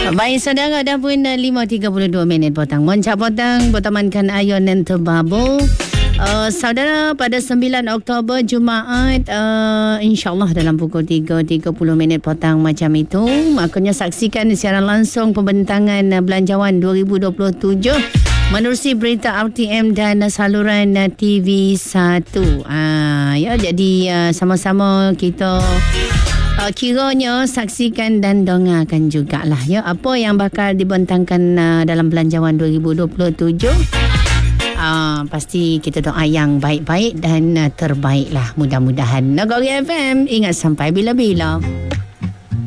Baik saudara, dah pun 5.32 petang. Moncak petang bertemankan Ayon dan Terbabul. Saudara, pada 9 Oktober Jumaat, insyaAllah dalam pukul 3.30 petang macam itu, makanya saksikan secara langsung pembentangan Belanjawan 2027 menerusi berita RTM dan saluran TV1. Ya, jadi sama-sama kita kiranya saksikan dan dengarkan jugalah ya apa yang bakal dibentangkan dalam Belanjawan 2027. Pasti kita doa yang baik-baik dan terbaiklah mudah-mudahan. Nagori FM, ingat sampai bila-bila.